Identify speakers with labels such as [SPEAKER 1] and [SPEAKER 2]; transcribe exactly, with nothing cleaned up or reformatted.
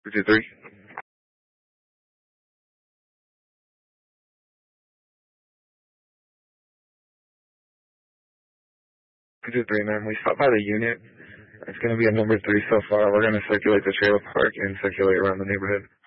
[SPEAKER 1] two two three. two two three, man. We stopped by the unit. It's going to be a number three so far. We're going to circulate the trailer park and circulate around the neighborhood.